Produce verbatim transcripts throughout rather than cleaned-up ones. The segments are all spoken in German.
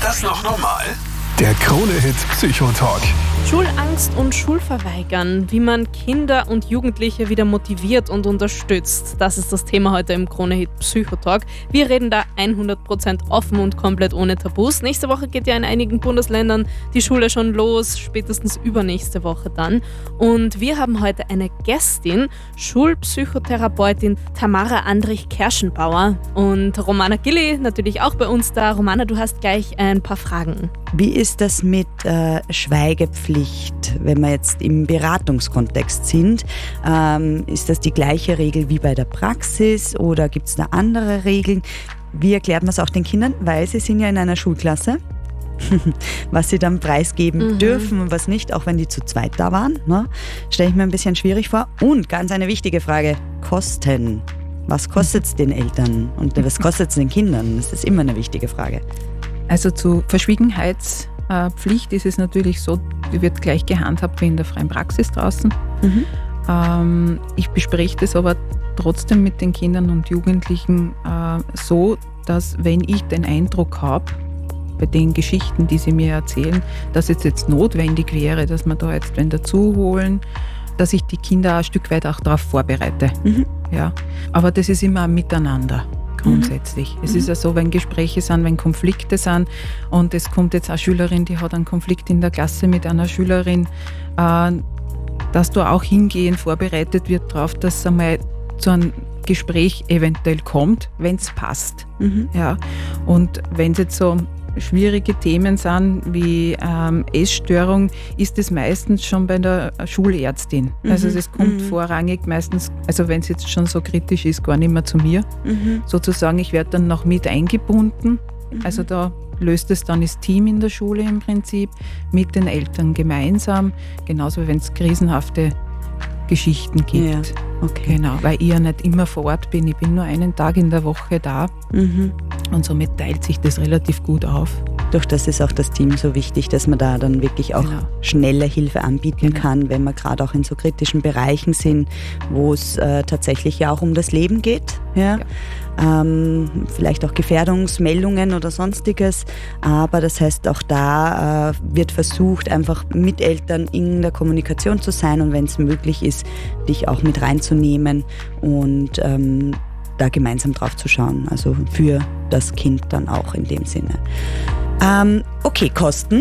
Ist das noch normal? Der Krone-Hit Psychotalk. Schulangst und Schulverweigern, wie man Kinder und Jugendliche wieder motiviert und unterstützt. Das ist das Thema heute im Krone-Hit Psychotalk. Wir reden da hundert Prozent offen und komplett ohne Tabus. Nächste Woche geht ja in einigen Bundesländern die Schule schon los, spätestens übernächste Woche dann. Und wir haben heute eine Gästin, Schulpsychotherapeutin Tamara Andrich-Kerschenbauer und Romana Gilli natürlich auch bei uns da. Romana, du hast gleich ein paar Fragen. Wie ist das mit äh, Schweigepflicht, wenn wir jetzt im Beratungskontext sind? Ähm, ist das die gleiche Regel wie bei der Praxis oder gibt es da andere Regeln? Wie erklärt man es auch den Kindern? Weil sie sind ja in einer Schulklasse, was sie dann preisgeben mhm. dürfen und was nicht, auch wenn die zu zweit da waren. Ne? Stelle ich mir ein bisschen schwierig vor. Und ganz eine wichtige Frage, Kosten. Was kostet es den Eltern und was kostet es den Kindern? Das ist immer eine wichtige Frage. Also zur Verschwiegenheitspflicht ist es natürlich so, die wird gleich gehandhabt wie in der freien Praxis draußen. Mhm. Ähm, ich bespreche das aber trotzdem mit den Kindern und Jugendlichen äh, so, dass wenn ich den Eindruck habe, bei den Geschichten, die sie mir erzählen, dass es jetzt notwendig wäre, dass wir da jetzt wen dazu holen, dass ich die Kinder ein Stück weit auch darauf vorbereite. Mhm. Ja. Aber das ist immer ein Miteinander. Grundsätzlich. Mhm. Es ist ja so, wenn Gespräche sind, wenn Konflikte sind und es kommt jetzt eine Schülerin, die hat einen Konflikt in der Klasse mit einer Schülerin, äh, dass da auch hingehend vorbereitet wird darauf, dass es einmal zu einem Gespräch eventuell kommt, wenn es passt. Mhm. Ja. Und wenn es jetzt so schwierige Themen sind wie ähm, Essstörung, ist es meistens schon bei der Schulärztin. Mhm. Also es kommt mhm. vorrangig meistens, also wenn es jetzt schon so kritisch ist, gar nicht mehr zu mir. Mhm. Sozusagen, ich werde dann noch mit eingebunden. Mhm. Also da löst es dann das Team in der Schule im Prinzip mit den Eltern gemeinsam, genauso wie wenn es krisenhafte Geschichten gibt. Ja, okay. Genau, weil ich ja nicht immer vor Ort bin. Ich bin nur einen Tag in der Woche da mhm. und somit teilt sich das relativ gut auf. Durch das ist auch das Team so wichtig, dass man da dann wirklich auch genau. schnelle Hilfe anbieten genau. kann, wenn wir gerade auch in so kritischen Bereichen sind, wo es äh, tatsächlich ja auch um das Leben geht. Ja? Ja. Ähm, vielleicht auch Gefährdungsmeldungen oder sonstiges, aber das heißt auch da äh, wird versucht, einfach mit Eltern in der Kommunikation zu sein und wenn es möglich ist, dich auch mit reinzunehmen und ähm, da gemeinsam drauf zu schauen, also für das Kind dann auch in dem Sinne. Ähm, okay, Kosten?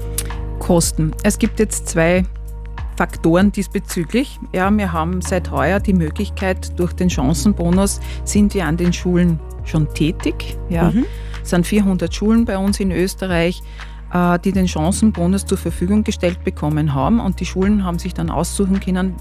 Kosten. Es gibt jetzt zwei Faktoren diesbezüglich. Ja, wir haben seit heuer die Möglichkeit, durch den Chancenbonus sind wir an den Schulen schon tätig. Ja. Mhm. Es sind vierhundert Schulen bei uns in Österreich, äh, die den Chancenbonus zur Verfügung gestellt bekommen haben. Und die Schulen haben sich dann aussuchen können,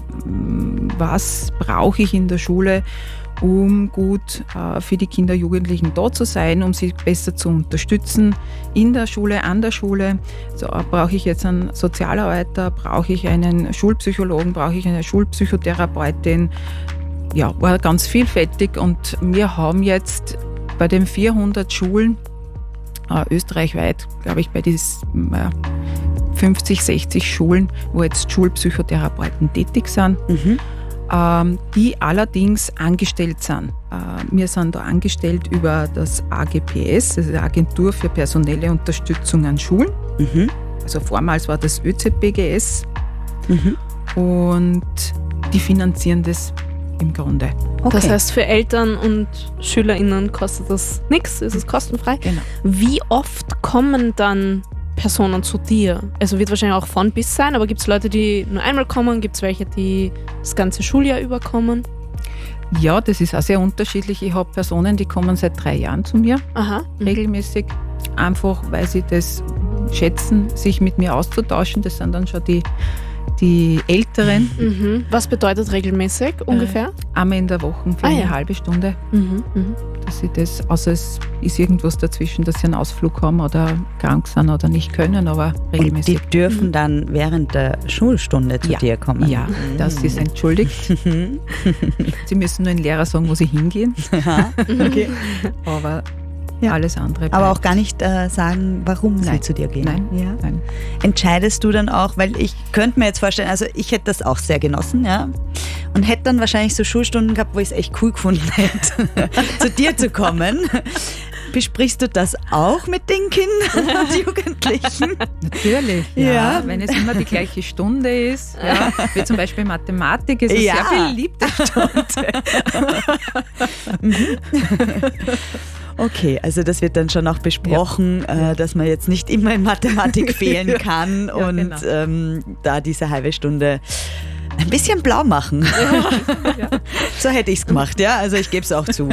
was brauche ich in der Schule, um gut äh, für die Kinder, Jugendlichen da zu sein, um sie besser zu unterstützen in der Schule, an der Schule. So, brauche ich jetzt einen Sozialarbeiter, brauche ich einen Schulpsychologen, brauche ich eine Schulpsychotherapeutin. Ja, war ganz vielfältig und wir haben jetzt bei den vierhundert Schulen äh, österreichweit, glaube ich, bei diesen äh, fünfzig, sechzig Schulen, wo jetzt Schulpsychotherapeuten tätig sind. Mhm. Die allerdings angestellt sind. Wir sind da angestellt über das A G P S, das ist die Agentur für personelle Unterstützung an Schulen. Mhm. Also vormals war das Ö Z B G S. Mhm. Und die finanzieren das im Grunde. Okay. Das heißt, für Eltern und SchülerInnen kostet das nichts, ist es kostenfrei. Genau. Wie oft kommen dann Personen zu dir? Also wird wahrscheinlich auch von bis sein, aber gibt es Leute, die nur einmal kommen? Gibt es welche, die das ganze Schuljahr über kommen? Ja, das ist auch sehr unterschiedlich. Ich habe Personen, die kommen seit drei Jahren zu mir, Aha. regelmäßig, einfach weil sie das schätzen, sich mit mir auszutauschen. Das sind dann schon die, die Älteren. Mhm. Was bedeutet regelmäßig ungefähr? Äh, einmal in der Woche für ah, eine ja. halbe Stunde. Mhm. Mhm. Dass sie das, außer es ist irgendwas dazwischen, dass sie einen Ausflug haben oder krank sind oder nicht können, aber regelmäßig. Und die dürfen mhm. dann während der Schulstunde zu ja. dir kommen? Ja, mhm. das ist entschuldigt. Sie müssen nur den Lehrer sagen, wo sie hingehen. Ja. Okay. Aber ja. alles andere bleibt. Aber auch gar nicht äh, sagen, warum Nein. sie zu dir gehen. Nein. Ja. Nein. Entscheidest du dann auch, weil ich könnte mir jetzt vorstellen, also ich hätte das auch sehr genossen, ja, und hätte dann wahrscheinlich so Schulstunden gehabt, wo ich es echt cool gefunden hätte, zu dir zu kommen. Besprichst du das auch mit den Kindern und Jugendlichen? Natürlich, ja. Ja. Wenn es immer die gleiche Stunde ist, ja. Wie zum Beispiel Mathematik ist eine Ja. sehr beliebte Stunde. Okay, also das wird dann schon auch besprochen, Ja. äh, dass man jetzt nicht immer in Mathematik fehlen kann Ja, und genau. ähm, da diese halbe Stunde ein bisschen blau machen. Ja. So hätte ich es gemacht, ja. Also ich gebe es auch zu.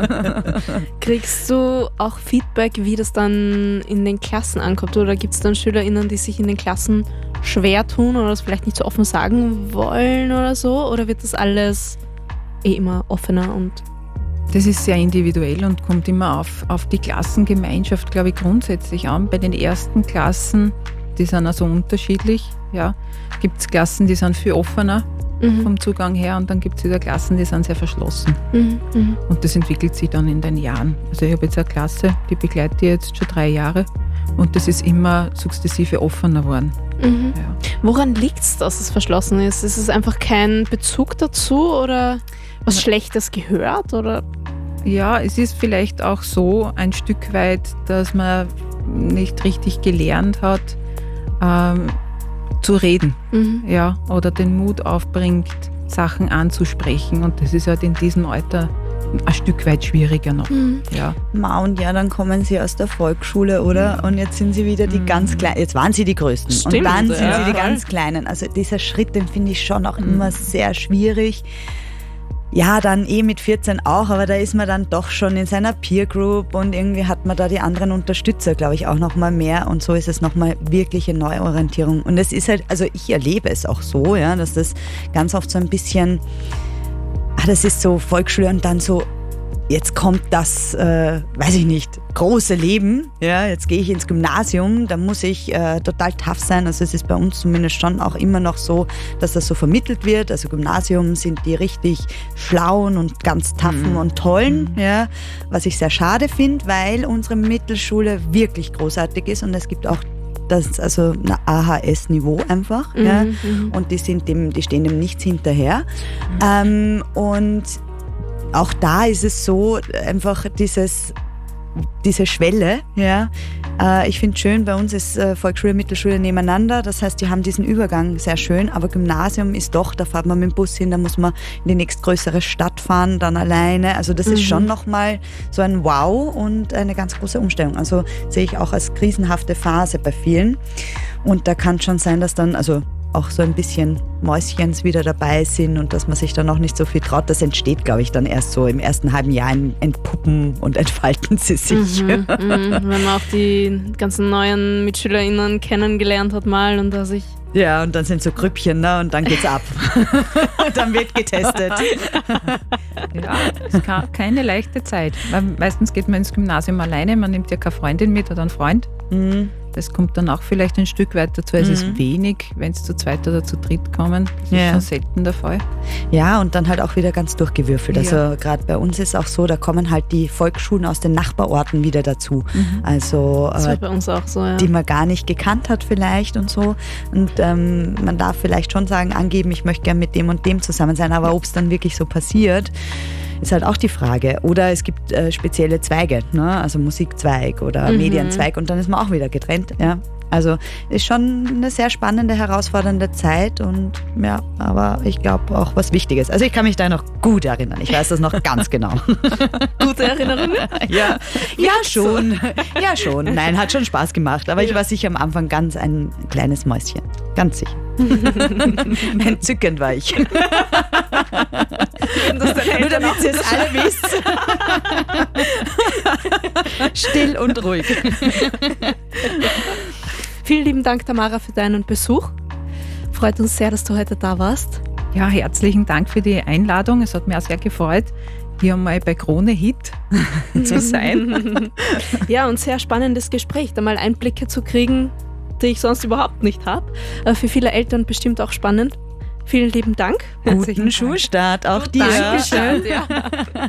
Kriegst du auch Feedback, wie das dann in den Klassen ankommt? Oder gibt es dann SchülerInnen, die sich in den Klassen schwer tun oder das vielleicht nicht so offen sagen wollen oder so? Oder wird das alles eh immer offener und Das ist sehr individuell und kommt immer auf, auf die Klassengemeinschaft, glaube ich, grundsätzlich an. Bei den ersten Klassen, die sind also unterschiedlich. Ja. Gibt es Klassen, die sind viel offener Mhm. vom Zugang her und dann gibt es wieder Klassen, die sind sehr verschlossen. Mhm. Mhm. Und das entwickelt sich dann in den Jahren. Also ich habe jetzt eine Klasse, die begleite ich jetzt schon drei Jahre und das ist immer sukzessive offener geworden. Mhm. Ja. Woran liegt es, dass es verschlossen ist? Ist es einfach kein Bezug dazu oder was Schlechtes gehört? Oder? Ja, es ist vielleicht auch so ein Stück weit, dass man nicht richtig gelernt hat, ähm, zu reden, Mhm. ja, oder den Mut aufbringt, Sachen anzusprechen. Und das ist halt in diesem Alter ein Stück weit schwieriger noch. Mhm. Ja. Ma, und ja, dann kommen sie aus der Volksschule, oder? Und jetzt sind sie wieder die Mhm. ganz Kleinen. Jetzt waren sie die Größten. Stimmt, und dann sind ja. sie die ganz Kleinen. Also dieser Schritt, den finde ich schon auch Mhm. immer sehr schwierig. Ja, dann eh mit vierzehn auch, aber da ist man dann doch schon in seiner Peer Group und irgendwie hat man da die anderen Unterstützer, glaube ich, auch nochmal mehr und so ist es nochmal wirkliche Neuorientierung. Und es ist halt, also ich erlebe es auch so, ja, dass das ganz oft so ein bisschen, ah, das ist so Volksschule und dann so, jetzt kommt das, äh, weiß ich nicht, große Leben. Ja, jetzt gehe ich ins Gymnasium, da muss ich äh, total tough sein. Also es ist bei uns zumindest schon auch immer noch so, dass das so vermittelt wird. Also Gymnasium sind die richtig schlauen und ganz toughen Mhm. und tollen. Ja, was ich sehr schade finde, weil unsere Mittelschule wirklich großartig ist und es gibt auch das, also ein A H S-Niveau einfach. Mhm. Ja, Mhm. und die sind dem, die stehen dem nichts hinterher. Ähm, und auch da ist es so, einfach dieses, diese Schwelle, ja. Äh, ich finde schön, bei uns ist äh, Volksschule, Mittelschule nebeneinander, das heißt, die haben diesen Übergang sehr schön, aber Gymnasium ist doch, da fährt man mit dem Bus hin, da muss man in die nächstgrößere Stadt fahren, dann alleine, also das Mhm. ist schon nochmal so ein Wow und eine ganz große Umstellung, also sehe ich auch als krisenhafte Phase bei vielen und da kann schon sein, dass dann, also auch so ein bisschen Mäuschens wieder dabei sind und dass man sich dann noch nicht so viel traut. Das entsteht, glaube ich, dann erst so im ersten halben Jahr, entpuppen und entfalten sie sich. Mhm, mhm. Wenn man auch die ganzen neuen MitschülerInnen kennengelernt hat mal und da sich Ja, und dann sind so Grüppchen, ne? Und dann geht's ab. Dann wird getestet. Ja, es ist ka- keine leichte Zeit. Weil meistens geht man ins Gymnasium alleine, man nimmt ja keine Freundin mit oder einen Freund. Mhm. Das kommt dann auch vielleicht ein Stück weit dazu. Es Mhm. ist wenig, wenn es zu zweit oder zu dritt kommen. Das Ja. ist schon selten der Fall. Ja, und dann halt auch wieder ganz durchgewürfelt. Also Ja. gerade bei uns ist auch so, da kommen halt die Volksschulen aus den Nachbarorten wieder dazu. Mhm. Also das war äh, bei uns auch so, ja. die man gar nicht gekannt hat vielleicht und so. Und ähm, man darf vielleicht schon sagen, angeben, ich möchte gern mit dem und dem zusammen sein, aber ob es dann wirklich so passiert, ist halt auch die Frage. Oder es gibt äh, spezielle Zweige, ne? Also Musikzweig oder Mhm. Medienzweig und dann ist man auch wieder getrennt. Ja. Also ist schon eine sehr spannende, herausfordernde Zeit und ja, aber ich glaube auch was Wichtiges. Also ich kann mich da noch gut erinnern. Ich weiß das noch ganz genau. Gute Erinnerungen? Ja, ja schon. Ja schon. Nein, hat schon Spaß gemacht. Aber ich Ja. war sicher am Anfang ganz ein kleines Mäuschen. Ganz sicher. Entzückend war ich. Das Nur damit ihr es alle wisst. Still und ruhig. Vielen lieben Dank, Tamara, für deinen Besuch. Freut uns sehr, dass du heute da warst. Ja, herzlichen Dank für die Einladung. Es hat mich auch sehr gefreut, hier einmal bei Krone Hit zu sein. Ja, und sehr spannendes Gespräch, da mal Einblicke zu kriegen, die ich sonst überhaupt nicht habe. Für viele Eltern bestimmt auch spannend. Vielen lieben Dank. Guten Schulstart auch dir. Dankeschön. Ja.